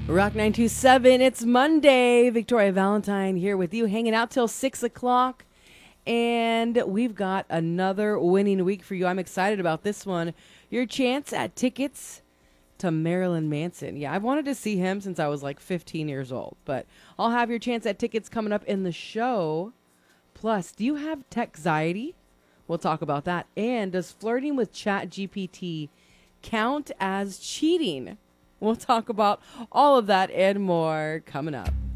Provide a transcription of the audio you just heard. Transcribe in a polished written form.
Rock 927, it's Monday. Victoria Valentine here with you, hanging out till 6 o'clock. And we've got another winning week for you. I'm excited about this one. Your chance at tickets to Marilyn Manson. Yeah, I've wanted to see him since I was like 15 years old. But I'll have your chance at tickets coming up in the show. Plus, do you have techxiety? We'll talk about that. And does flirting with ChatGPT count as cheating? We'll talk about all of that and more coming up.